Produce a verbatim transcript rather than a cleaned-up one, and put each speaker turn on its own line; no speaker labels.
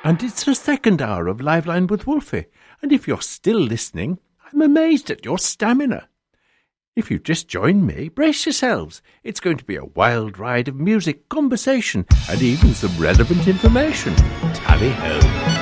And it's the second hour of Liveline with Wolfie, and if you're still listening, I'm amazed at your stamina. If you've just joined me, brace yourselves. It's going to be a wild ride of music, conversation, and even some relevant information. Tally-ho!